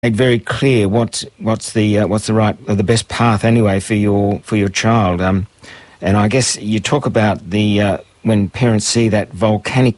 made very clear what's the right or the best path anyway for your child. And I guess you talk about the when parents see that volcanic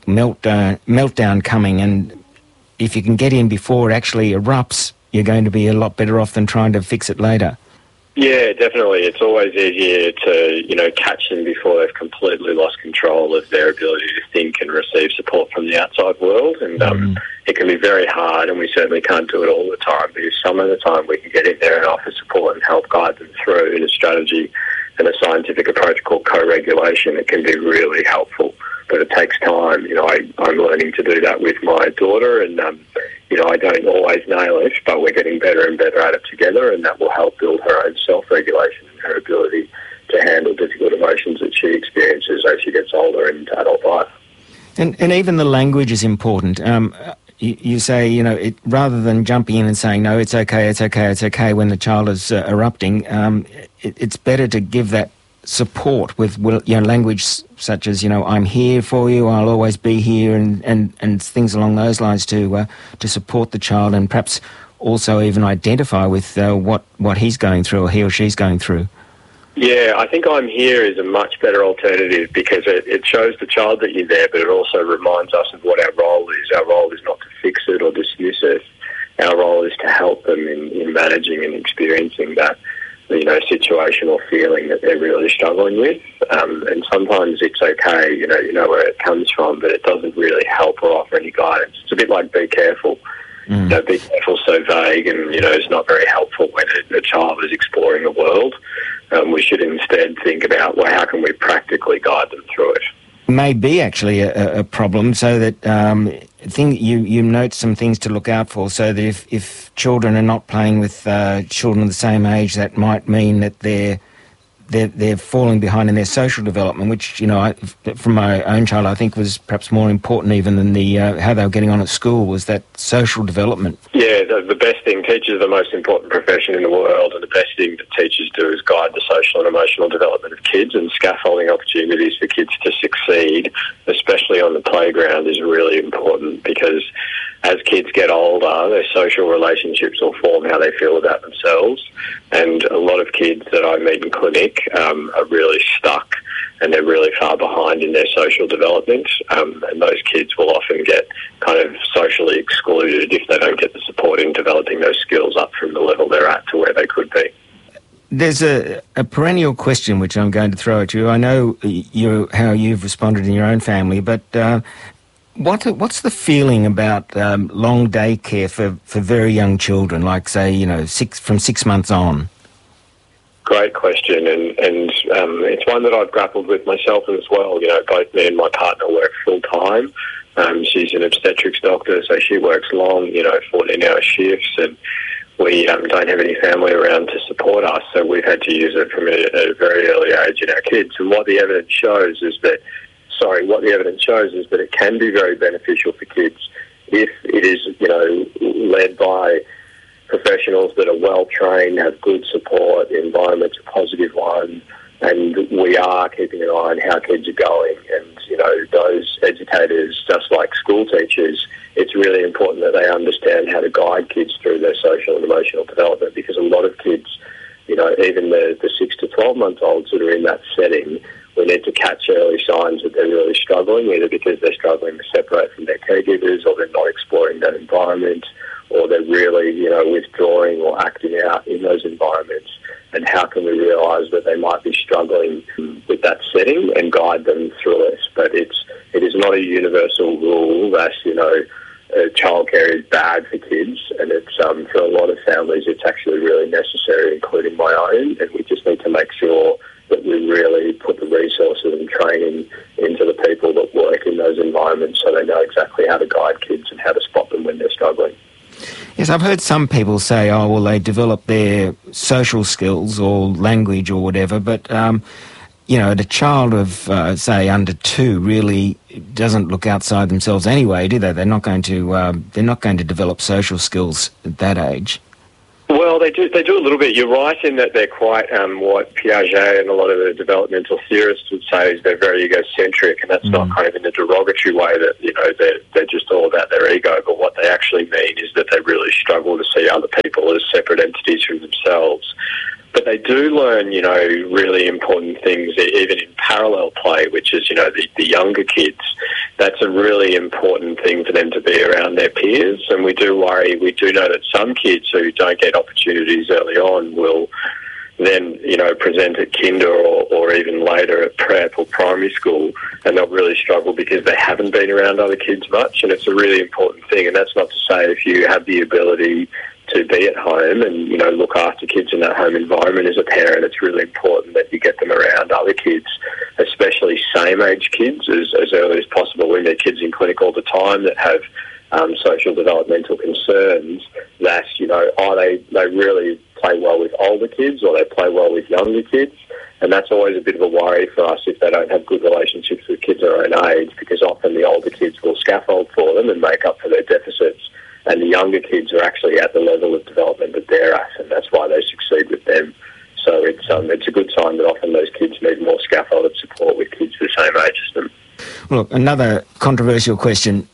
meltdown coming, and if you can get in before it actually erupts, you're going to be a lot better off than trying to fix it later. Yeah, definitely. It's always easier to, catch them before they've completely lost control of their ability to think and receive support from the outside world. And it can be very hard, and we certainly can't do it all the time, because some of the time we can get in there and offer support and help guide them through in a strategy and a scientific approach called co-regulation. It can be really helpful, but it takes time. I'm learning to do that with my daughter, and I don't always nail it, but we're getting better and better at it together, and that will help build her own self-regulation and her ability to handle difficult emotions that she experiences as she gets older into adult life. And even the language is important. You say, rather than jumping in and saying, no, it's okay, when the child is erupting, it's better to give that support with language such as, I'm here for you, I'll always be here, and things along those lines to support the child, and perhaps also even identify with what he's going through or he or she's going through. Yeah, I think I'm here is a much better alternative, because it shows the child that you're there, but it also reminds us of what our role is. Our role is not to fix it or dismiss it. Our role is to help them in managing and experiencing that situation or feeling that they're really struggling with. And sometimes it's okay, you know where it comes from, but it doesn't really help or offer any guidance. It's a bit like be careful. Be careful so vague, and it's not very helpful when a child is exploring the world. We should instead think about, how can we practically guide them through it? May be actually a problem, so that you note some things to look out for, so that if children are not playing with children of the same age, that might mean that they're falling behind in their social development, which, from my own child, I think was perhaps more important even than the how they were getting on at school, was that social development. Yeah, the best thing, teachers are the most important profession in the world, and the best thing that teachers do is guide the social and emotional development of kids, and scaffolding opportunities for kids to succeed, especially on the playground, is really important, because as kids get older, their social relationships will form how they feel about themselves. And a lot of kids that I meet in clinic are really stuck, and they're really far behind in their social development. And those kids will often get kind of socially excluded if they don't get the support in developing those skills up from the level they're at to where they could be. There's a perennial question which I'm going to throw at you. I know how you've responded in your own family, but what's the feeling about long daycare for very young children, like, say, from 6 months on? Great question, and it's one that I've grappled with myself as well. Both me and my partner work full-time. She's an obstetrics doctor, so she works long, 14-hour shifts, and we don't have any family around to support us, so we've had to use it from a very early age in our kids. And what the evidence shows is that it can be very beneficial for kids if it is, led by professionals that are well trained, have good support, the environment's a positive one, and we are keeping an eye on how kids are going. And, those educators, just like school teachers, it's really important that they understand how to guide kids through their social and emotional development, because a lot of kids, even the 6 to 12-month-olds that are in that setting, we need to catch early signs that they're really struggling, either because they're struggling to separate from their caregivers, or they're not exploring that environment, or they're really, withdrawing or acting out in those environments. And how can we realise that they might be struggling with that setting and guide them through it? But it is not a universal rule that, childcare is bad for kids, and it's for a lot of families it's actually really necessary, including my own, and we just need to make sure that we really put the resources and training into the people that work in those environments so they know exactly how to guide kids and how to spot them when they're struggling. Yes, I've heard some people say, they develop their social skills or language or whatever, but, the child of, say, under 2 really doesn't look outside themselves anyway, do they? They're not going to develop social skills at that age. Well, Well, they do a little bit. You're right in that they're quite what Piaget and a lot of the developmental theorists would say is they're very egocentric, and that's not kind of in a derogatory way that, you know, they're just all about their ego, but what they actually mean is that they really struggle to see other people as separate entities from themselves. But they do learn, you know, really important things, even in parallel play, which is, you know, the younger kids. That's a really important thing for them to be around their peers. And we do worry, we do know that some kids who don't get opportunities early on will then, you know, present at kinder or even later at prep or primary school, and they'll really struggle because they haven't been around other kids much. And it's a really important thing. And that's not to say if you have the ability to be at home and, you know, look after kids in that home environment as a parent, it's really important that you get them around other kids, especially same-age kids, as early as possible. We meet kids in clinic all the time that have social developmental concerns that, you know, they really play well with older kids or they play well with younger kids. And that's always a bit of a worry for us if they don't have good relationships with kids their own age, because often the older kids will scaffold for them and make up for their deficits. And the younger kids are actually at the level of development that they're at, and that's why they succeed with them. So it's a good sign that often those kids need more scaffolded support with kids the same age as them. Well, look, another controversial question.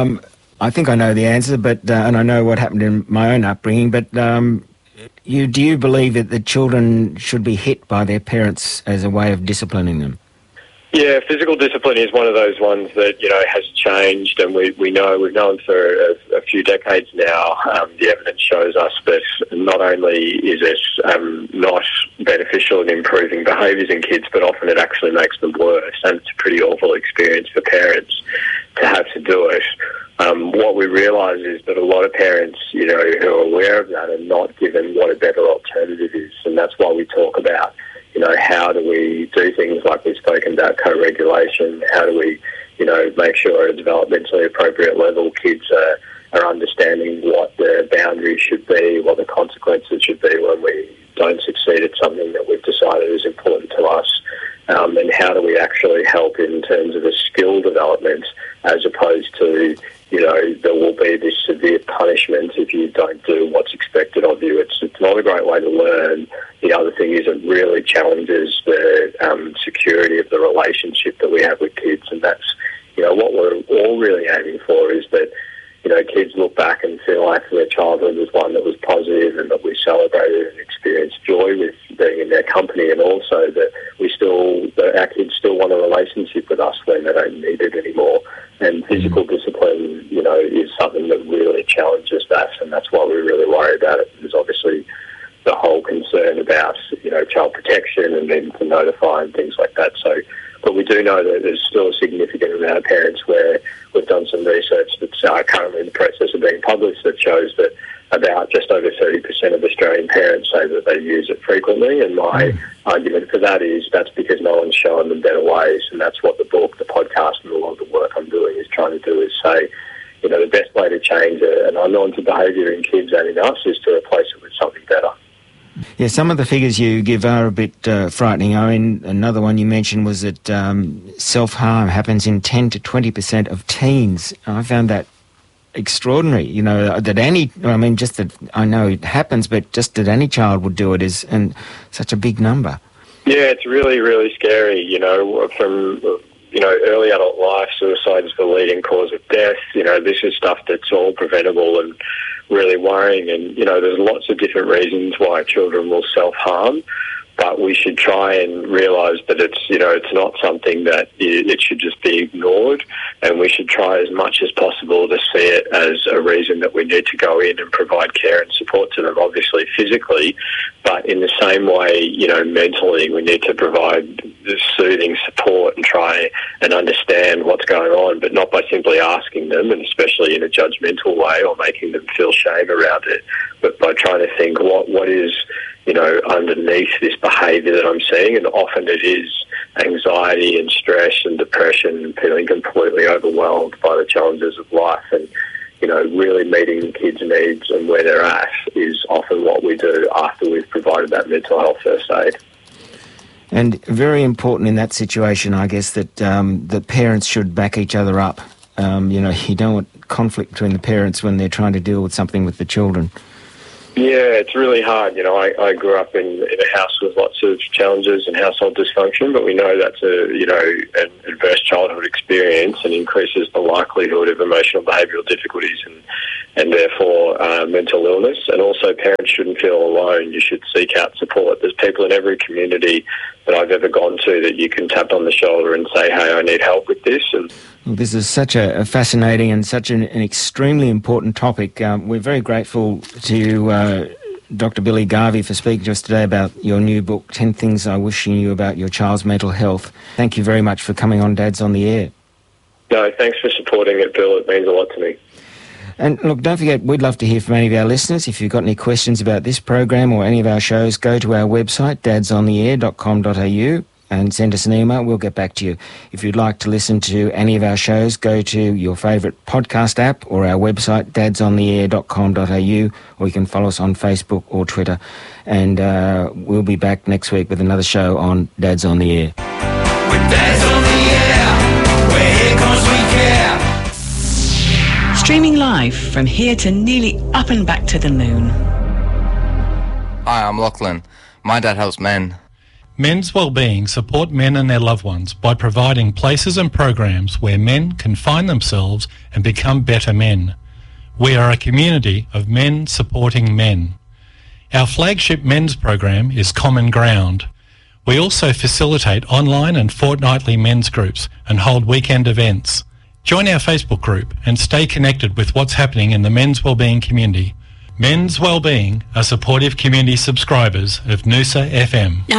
I think I know the answer, but and I know what happened in my own upbringing, but do you believe that the children should be hit by their parents as a way of disciplining them? Yeah, physical discipline is one of those ones that, you know, has changed, and we've known for a few decades now. The evidence shows us that not only is it not beneficial in improving behaviours in kids, but often it actually makes them worse, and it's a pretty awful experience for parents to have to do it. What we realise is that a lot of parents, you know, who are aware of that are not given what a better alternative is, and that's why we talk about, you know, how do we do things like we've spoken about co-regulation? How do we, you know, make sure at a developmentally appropriate level kids are understanding what the boundaries should be, what the consequences should be when we don't succeed at something that we've decided is important to us, and how do we actually help in terms of a skill development as opposed to, you know, there will be this severe punishment if you don't do what's expected of you. It's not a great way to learn. The other thing is it really challenges the security of the relationship that we have with kids, and that's, you know, what we're all really aiming for is that, you know, kids look back and feel like their childhood was one that was positive and that we celebrated and experienced joy with being in their company, and also that our kids still want a relationship with us when they don't need it anymore. And physical discipline, you know, is something that really challenges that, and that's why we really worry about it. There's obviously the whole concern about, you know, child protection and then to notify and things like that. So, but we do know that there's still a significant amount of parents where we've done some research that's currently in the process of being published that shows that about just over 30% of Australian parents say that they use it frequently, and my argument for that is that's because no one's shown them better ways, and that's what the book, the podcast, and a lot of the work I'm doing is trying to do, is say, you know, the best way to change an unwanted behaviour in kids and in us is to replace it with something better. Yeah, some of the figures you give are a bit frightening. I mean, another one you mentioned was that self-harm happens in 10 to 20% of teens. I found that extraordinary, you know, just that I know it happens, but just that any child would do it is and such a big number. Yeah, it's really, really scary, you know, from, you know, early adult life, suicide is the leading cause of death. You know, this is stuff that's all preventable and really worrying, and, you know, there's lots of different reasons why children will self-harm, but we should try and realise that it's, you know, it's not something that it should just be ignored, and we should try as much as possible to see it as a reason that we need to go in and provide care and support to them, obviously physically, but in the same way, you know, mentally, we need to provide this soothing support and try and understand what's going on, but not by simply asking them, and especially in a judgmental way or making them feel shame around it, but by trying to think what is, you know, underneath this behaviour that I'm seeing, and often it is anxiety and stress and depression and feeling completely overwhelmed by the challenges of life, and, you know, really meeting kids' needs and where they're at is often what we do after we've provided that mental health first aid. And very important in that situation, I guess, that the parents should back each other up. You know, you don't want conflict between the parents when they're trying to deal with something with the children. Yeah, it's really hard. You know, I grew up in a house with lots of challenges and household dysfunction, but we know that's an adverse childhood experience and increases the likelihood of emotional behavioural difficulties and therefore mental illness. And also parents shouldn't feel alone. You should seek out support. There's people in every community that I've ever gone to that you can tap on the shoulder and say, hey, I need help with this. And this is such a fascinating and such an extremely important topic. We're very grateful to Dr. Billy Garvey for speaking to us today about your new book, 10 Things I Wish You Knew About Your Child's Mental Health. Thank you very much for coming on Dads on the Air. No, thanks for supporting it, Bill. It means a lot to me. And look, don't forget, we'd love to hear from any of our listeners. If you've got any questions about this program or any of our shows, go to our website, dadsontheair.com.au, and send us an email. We'll get back to you. If you'd like to listen to any of our shows, go to your favourite podcast app or our website, dadsontheair.com.au, or you can follow us on Facebook or Twitter. And we'll be back next week with another show on Dads on the Air. With Dads on the Air, we're here 'cause we care. Streaming live from here to nearly up and back to the moon. Hi, I'm Lachlan. My dad helps men. Men's Wellbeing support men and their loved ones by providing places and programs where men can find themselves and become better men. We are a community of men supporting men. Our flagship men's program is Common Ground. We also facilitate online and fortnightly men's groups and hold weekend events. Join our Facebook group and stay connected with what's happening in the Men's Wellbeing community. Men's Wellbeing are supportive community subscribers of Noosa FM.